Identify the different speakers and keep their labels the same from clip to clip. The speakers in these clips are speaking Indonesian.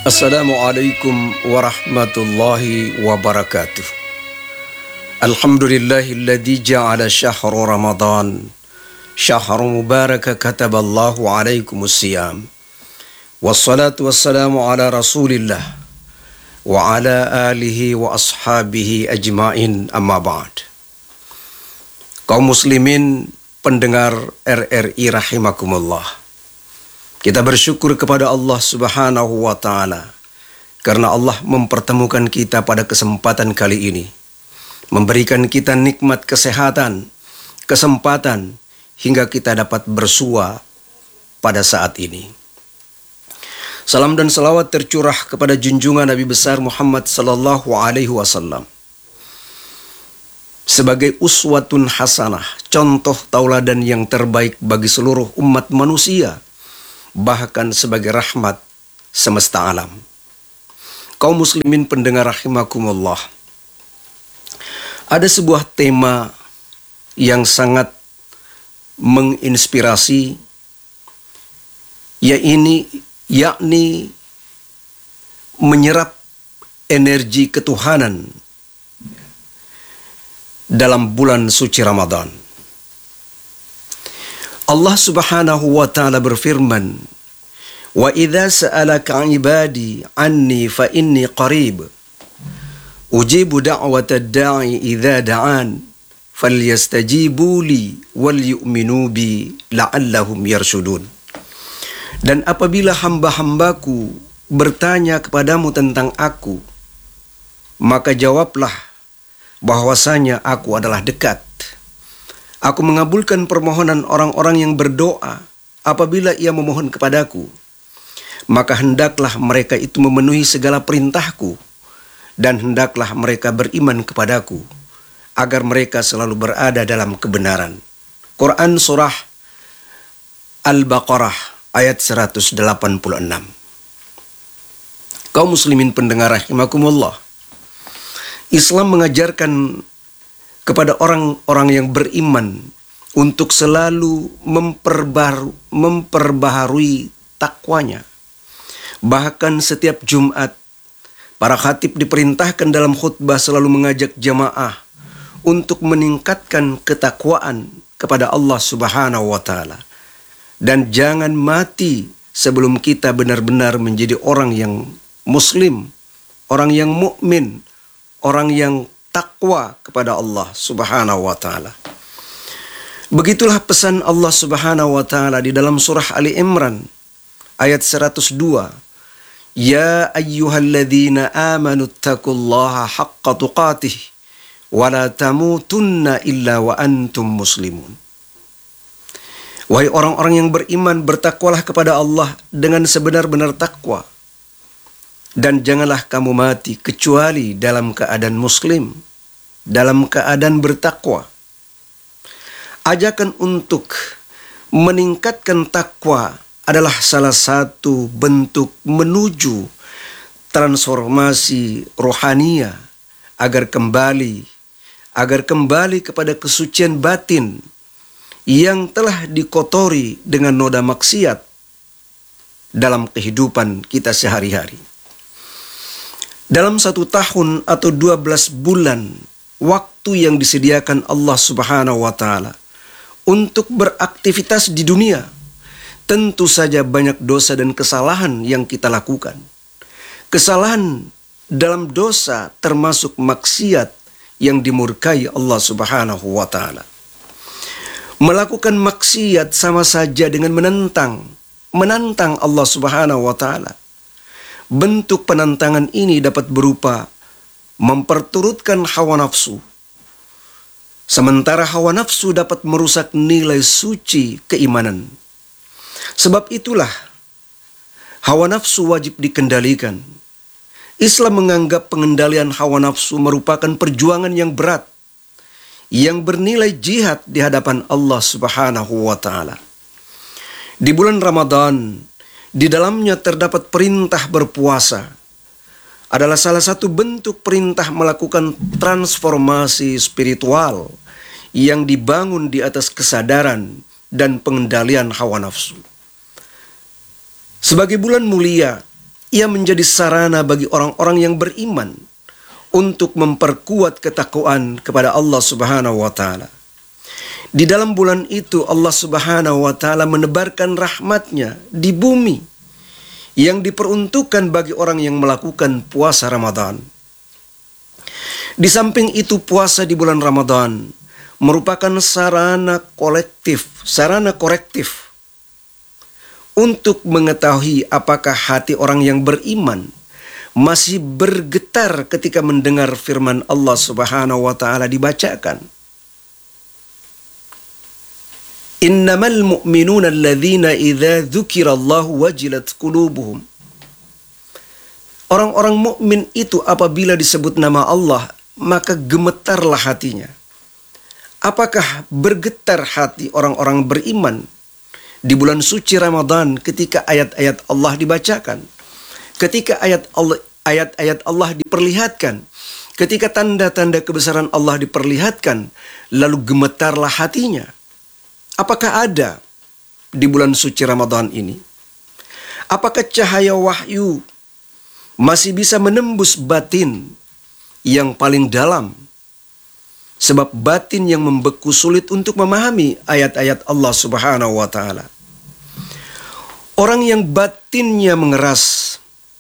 Speaker 1: Assalamualaikum warahmatullahi wabarakatuh. Alhamdulillahilladzi ja'ala syahra Ramadan syahra mubaraka kataballahu alaikumus siyam. Wassalatu wassalamu ala Rasulillah wa ala alihi wa ashabihi ajmain, amma ba'd. Kaum muslimin pendengar RRI rahimakumullah. Kita bersyukur kepada Allah Subhanahu wa Ta'ala karena Allah mempertemukan kita pada kesempatan kali ini, memberikan kita nikmat kesehatan, kesempatan hingga kita dapat bersua pada saat ini. Salam dan salawat tercurah kepada junjungan Nabi besar Muhammad sallallahu alaihi wasallam sebagai uswatun hasanah, contoh tauladan yang terbaik bagi seluruh umat manusia, bahkan sebagai rahmat semesta alam. Kaum muslimin pendengar rahimakumullah, ada sebuah tema yang sangat menginspirasi, yakni menyerap energi ketuhanan dalam bulan suci Ramadan. Allah Subhanahu wa Ta'ala berfirman, "Wa idza sa'alaka 'ibadi 'anni fa inni qarib. Ujibu da'watad da'i idza da'an. Falyastajibu li wal yu'minu bi la'allahum yarshudun." Dan apabila hamba-hambaku bertanya kepadamu tentang aku, maka jawablah bahwasanya aku adalah dekat. Aku mengabulkan permohonan orang-orang yang berdoa apabila ia memohon kepadaku. Maka hendaklah mereka itu memenuhi segala perintahku, dan hendaklah mereka beriman kepadaku, agar mereka selalu berada dalam kebenaran. Quran Surah Al-Baqarah ayat 186. Kaum muslimin pendengar rahimakumullah, Islam mengajarkan kepada orang-orang yang beriman untuk selalu memperbaharui takwanya. Bahkan setiap Jumat, para khatib diperintahkan dalam khutbah selalu mengajak jamaah untuk meningkatkan ketakwaan kepada Allah Subhanahu wa Ta'ala. Dan jangan mati sebelum kita benar-benar menjadi orang yang muslim, orang yang mukmin, orang yang takwa kepada Allah Subhanahu wa Ta'ala. Begitulah pesan Allah Subhanahu wa Ta'ala di dalam surah Ali Imran ayat 102. Ya ayyuhalladzina amanu taqullaha haqqa tuqatih wa la tamutunna illa wa antum muslimun. Wahai orang-orang yang beriman, bertakwalah kepada Allah dengan sebenar-benar takwa, dan janganlah kamu mati kecuali dalam keadaan muslim, dalam keadaan bertakwa. Ajakan untuk meningkatkan takwa adalah salah satu bentuk menuju transformasi rohania agar kembali kepada kesucian batin yang telah dikotori dengan noda maksiat dalam kehidupan kita sehari-hari. Dalam 1 tahun atau 12 bulan waktu yang disediakan Allah Subhanahu wa Ta'ala untuk beraktivitas di dunia, tentu saja banyak dosa dan kesalahan yang kita lakukan. Kesalahan dalam dosa termasuk maksiat yang dimurkai Allah Subhanahu wa Ta'ala. Melakukan maksiat sama saja dengan menantang Allah Subhanahu wa Ta'ala. Bentuk penentangan ini dapat berupa memperturutkan hawa nafsu. Sementara hawa nafsu dapat merusak nilai suci keimanan. Sebab itulah hawa nafsu wajib dikendalikan. Islam menganggap pengendalian hawa nafsu merupakan perjuangan yang berat, yang bernilai jihad di hadapan Allah Subhanahu wa Ta'ala. Di bulan Ramadan, di dalamnya terdapat perintah berpuasa, adalah salah satu bentuk perintah melakukan transformasi spiritual yang dibangun di atas kesadaran dan pengendalian hawa nafsu. Sebagai bulan mulia, Ia menjadi sarana bagi orang-orang yang beriman untuk memperkuat ketakwaan kepada Allah Subhanahu wa taala. Di dalam bulan itu Allah Subhanahu wa taala menebarkan rahmatnya di bumi yang diperuntukkan bagi orang yang melakukan puasa Ramadan. Di samping itu puasa di bulan Ramadan merupakan sarana korektif untuk mengetahui apakah hati orang yang beriman masih bergetar ketika mendengar firman Allah Subhanahu wa taala dibacakan. Innamal mu'minuna alladzina idza dzukirallahu wajilat qulubuhum. Orang-orang mukmin itu apabila disebut nama Allah, maka gemetarlah hatinya. Apakah bergetar hati orang-orang beriman di bulan suci Ramadan ketika ayat-ayat Allah dibacakan? Ketika ayat-ayat Allah diperlihatkan, ketika tanda-tanda kebesaran Allah diperlihatkan, lalu gemetarlah hatinya. Apakah ada di bulan suci Ramadan ini? Apakah cahaya wahyu masih bisa menembus batin yang paling dalam? Sebab batin yang membeku sulit untuk memahami ayat-ayat Allah Subhanahu wa taala. Orang yang batinnya mengeras,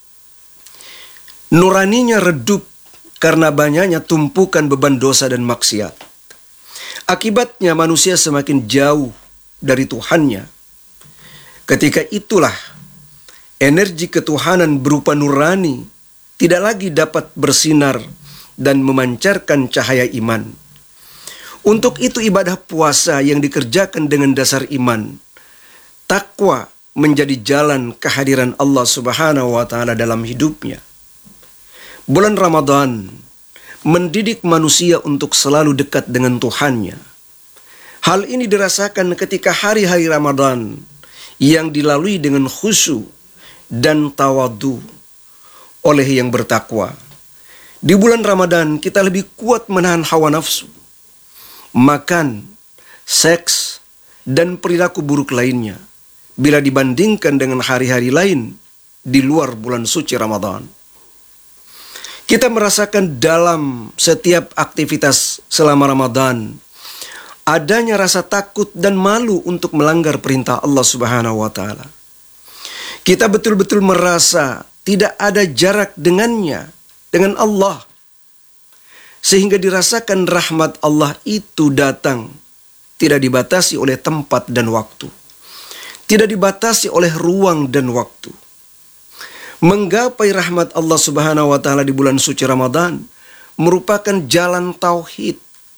Speaker 1: nuraninya redup karena banyaknya tumpukan beban dosa dan maksiat. Akibatnya manusia semakin jauh dari Tuhannya. Ketika itulah energi ketuhanan berupa nurani tidak lagi dapat bersinar dan memancarkan cahaya iman. Untuk itu ibadah puasa yang dikerjakan dengan dasar iman, takwa menjadi jalan kehadiran Allah Subhanahu wa taala dalam hidupnya. Bulan Ramadan mendidik manusia untuk selalu dekat dengan Tuhannya. Hal ini dirasakan ketika hari-hari Ramadan yang dilalui dengan khusyuk dan tawadu oleh yang bertakwa. Di bulan Ramadan kita lebih kuat menahan hawa nafsu, makan, seks, dan perilaku buruk lainnya bila dibandingkan dengan hari-hari lain di luar bulan suci Ramadan. Kita merasakan dalam setiap aktivitas selama Ramadan adanya rasa takut dan malu untuk melanggar perintah Allah Subhanahu wa taala. Kita betul-betul merasa tidak ada jarak dengannya, dengan Allah. Sehingga dirasakan rahmat Allah itu datang tidak dibatasi oleh tempat dan waktu. Tidak dibatasi oleh ruang dan waktu. Menggapai rahmat Allah Subhanahu wa taala di bulan suci Ramadan merupakan jalan tauhid.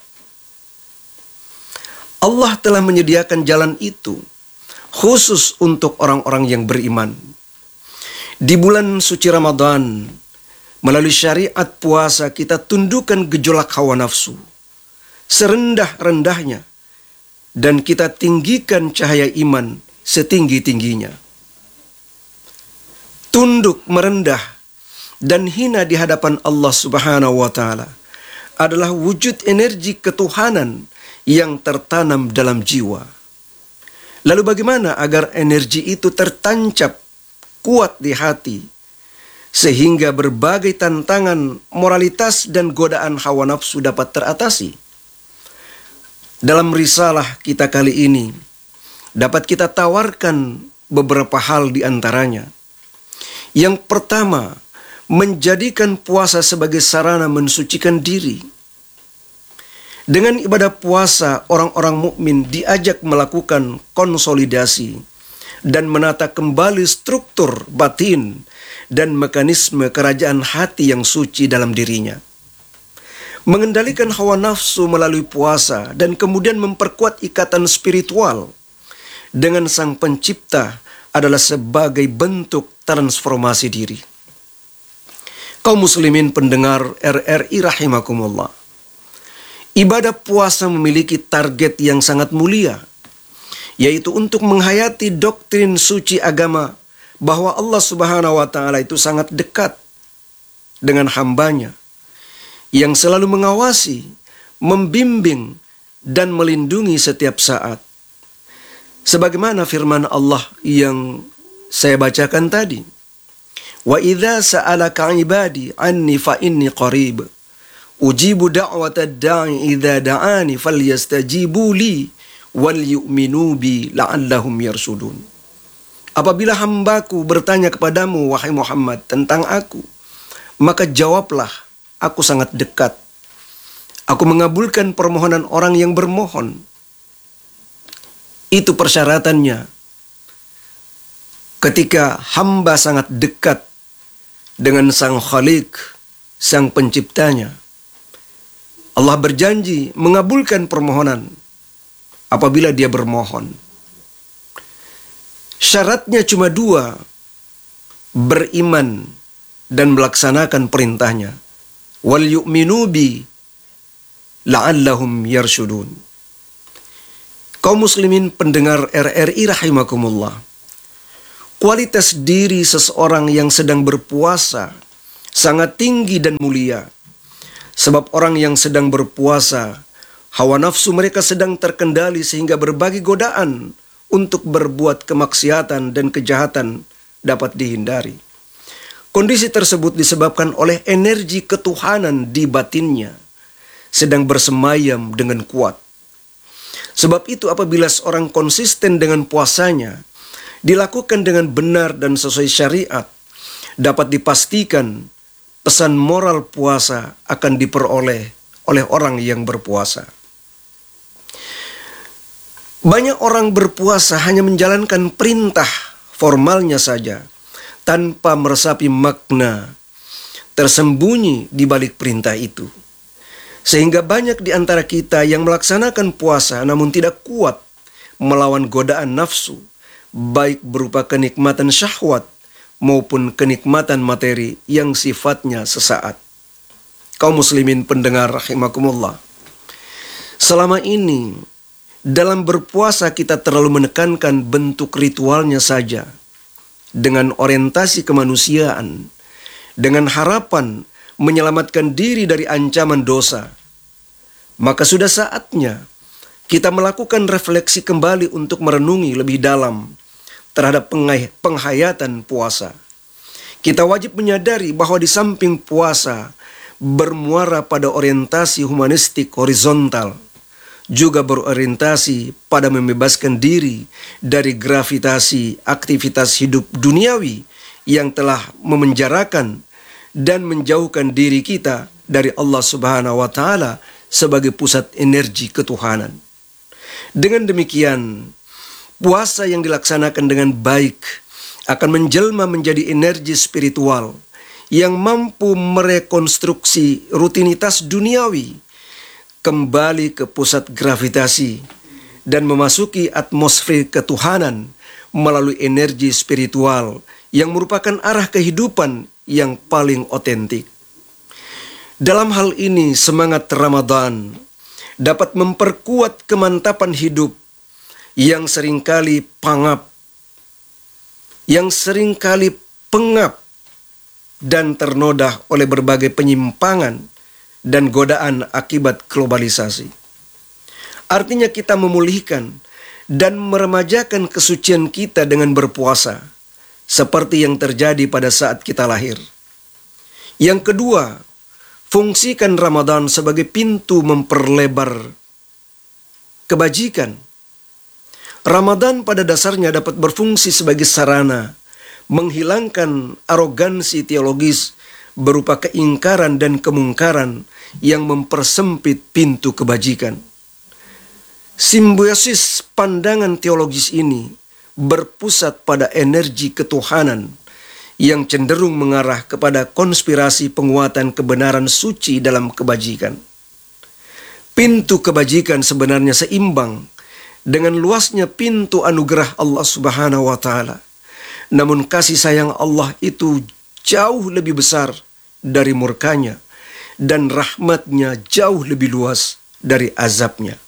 Speaker 1: Allah telah menyediakan jalan itu khusus untuk orang-orang yang beriman. Di bulan suci Ramadan, melalui syariat puasa kita tundukkan gejolak hawa nafsu serendah-rendahnya dan kita tinggikan cahaya iman setinggi-tingginya. Tunduk, merendah, dan hina di hadapan Allah Subhanahu wa taala adalah wujud energi ketuhanan yang tertanam dalam jiwa. Lalu bagaimana agar energi itu tertancap kuat di hati sehingga berbagai tantangan moralitas dan godaan hawa nafsu dapat teratasi? Dalam risalah kita kali ini dapat kita tawarkan beberapa hal di antaranya. Yang pertama, menjadikan puasa sebagai sarana mensucikan diri. Dengan ibadah puasa, orang-orang mukmin diajak melakukan konsolidasi dan menata kembali struktur batin dan mekanisme kerajaan hati yang suci dalam dirinya. Mengendalikan hawa nafsu melalui puasa dan kemudian memperkuat ikatan spiritual dengan Sang Pencipta adalah sebagai bentuk transformasi diri. Kaum muslimin pendengar RRI rahimakumullah. Ibadah puasa memiliki target yang sangat mulia, yaitu untuk menghayati doktrin suci agama bahwa Allah Subhanahu wa taala itu sangat dekat dengan hambanya yang selalu mengawasi, membimbing, dan melindungi setiap saat. Sebagaimana firman Allah yang saya bacakan tadi, Wa idza sa'alaka 'ibadi 'anni fa inni qarib. Ujibu da'watad da'i idza da'ani falyastajibu li wal yu'minu bi la'allahum yarshudun. Apabila hambaku bertanya kepadamu, wahai Muhammad, tentang aku, maka jawablah, aku sangat dekat. Aku mengabulkan permohonan orang yang bermohon. Itu persyaratannya. Ketika hamba sangat dekat dengan Sang Khalik, Sang Penciptanya, Allah berjanji mengabulkan permohonan apabila dia bermohon. Syaratnya cuma dua, beriman dan melaksanakan perintahnya. Wal yu'minu bi la'allahum yarshudun. Kaum muslimin pendengar RRI rahimakumullah. Kualitas diri seseorang yang sedang berpuasa sangat tinggi dan mulia. Sebab orang yang sedang berpuasa, hawa nafsu mereka sedang terkendali sehingga berbagai godaan untuk berbuat kemaksiatan dan kejahatan dapat dihindari. Kondisi tersebut disebabkan oleh energi ketuhanan di batinnya sedang bersemayam dengan kuat. Sebab itu apabila seorang konsisten dengan puasanya, dilakukan dengan benar dan sesuai syariat, dapat dipastikan pesan moral puasa akan diperoleh oleh orang yang berpuasa. Banyak orang berpuasa hanya menjalankan perintah formalnya saja, tanpa meresapi makna tersembunyi di balik perintah itu. Sehingga banyak di antara kita yang melaksanakan puasa namun tidak kuat melawan godaan nafsu, baik berupa kenikmatan syahwat maupun kenikmatan materi yang sifatnya sesaat. Kaum muslimin pendengar rahimakumullah. Selama ini dalam berpuasa kita terlalu menekankan bentuk ritualnya saja dengan orientasi kemanusiaan, dengan harapan menyelamatkan diri dari ancaman dosa. Maka sudah saatnya kita melakukan refleksi kembali untuk merenungi lebih dalam terhadap penghayatan puasa. Kita wajib menyadari bahwa di samping puasa bermuara pada orientasi humanistik horizontal, juga berorientasi pada membebaskan diri dari gravitasi aktivitas hidup duniawi yang telah memenjarakan dan menjauhkan diri kita dari Allah Subhanahu wa Ta'ala sebagai pusat energi ketuhanan. Dengan demikian, puasa yang dilaksanakan dengan baik akan menjelma menjadi energi spiritual yang mampu merekonstruksi rutinitas duniawi kembali ke pusat gravitasi dan memasuki atmosfer ketuhanan melalui energi spiritual yang merupakan arah kehidupan yang paling otentik. Dalam hal ini, semangat Ramadan dapat memperkuat kemantapan hidup yang seringkali pengap dan ternoda oleh berbagai penyimpangan dan godaan akibat globalisasi. Artinya kita memulihkan dan meremajakan kesucian kita dengan berpuasa, seperti yang terjadi pada saat kita lahir. Yang kedua, fungsikan Ramadan sebagai pintu memperlebar kebajikan. Ramadan pada dasarnya dapat berfungsi sebagai sarana menghilangkan arogansi teologis berupa keingkaran dan kemungkaran yang mempersempit pintu kebajikan. Simbiosis pandangan teologis ini berpusat pada energi ketuhanan yang cenderung mengarah kepada konspirasi penguatan kebenaran suci dalam kebajikan. Pintu kebajikan sebenarnya seimbang dengan luasnya pintu anugerah Allah Subhanahu wa Ta'ala. Namun kasih sayang Allah itu jauh lebih besar dari murkanya, dan rahmatnya jauh lebih luas dari azabnya.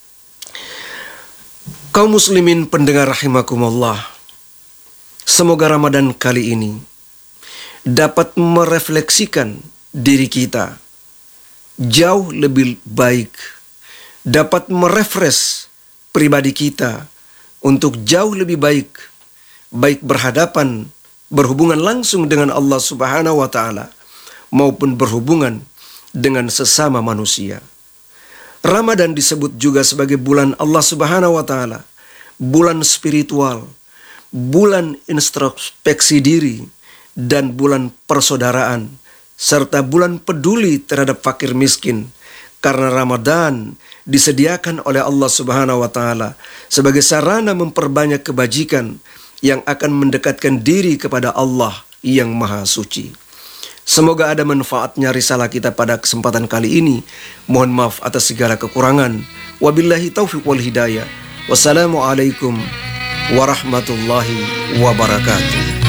Speaker 1: Kaum muslimin pendengar rahimakumullah, semoga Ramadan kali ini dapat merefleksikan diri kita jauh lebih baik, dapat merefresh pribadi kita untuk jauh lebih baik, baik berhadapan berhubungan langsung dengan Allah Subhanahu wa taala maupun berhubungan dengan sesama manusia. Ramadan disebut juga sebagai bulan Allah Subhanahu wa taala, bulan spiritual, bulan introspeksi diri, dan bulan persaudaraan, serta bulan peduli terhadap fakir miskin. Karena Ramadan disediakan oleh Allah Subhanahu wa taala sebagai sarana memperbanyak kebajikan yang akan mendekatkan diri kepada Allah yang Maha Suci. Semoga ada manfaatnya risalah kita pada kesempatan kali ini. Mohon maaf atas segala kekurangan. Wabillahi taufiq wal hidayah. Wassalamualaikum warahmatullahi wabarakatuh.